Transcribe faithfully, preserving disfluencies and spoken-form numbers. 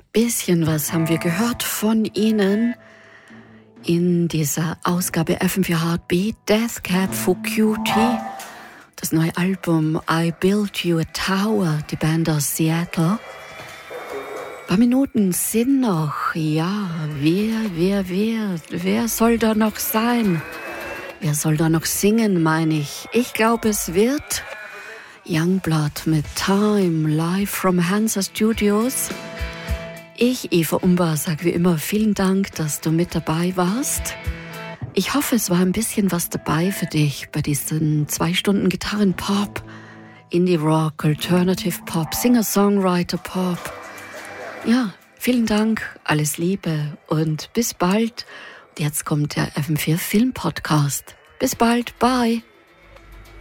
Bisschen was haben wir gehört von Ihnen in dieser Ausgabe F M vier Heartbeat, Death Cab for Cutie, das neue Album I Built You a Tower, die Band aus Seattle. Ein paar Minuten sind noch, ja, wer, wer, wer, wer soll da noch sein? Wer soll da noch singen, meine ich? Ich glaube, es wird Youngblood mit Time, live from Hansa Studios. Ich, Eva Umbar, sage wie immer vielen Dank, dass du mit dabei warst. Ich hoffe, es war ein bisschen was dabei für dich bei diesen zwei Stunden Gitarren-Pop, Indie-Rock, Alternative-Pop, Singer-Songwriter-Pop. Ja, vielen Dank, alles Liebe und bis bald. Und jetzt kommt der F M vier Film-Podcast. Bis bald, bye.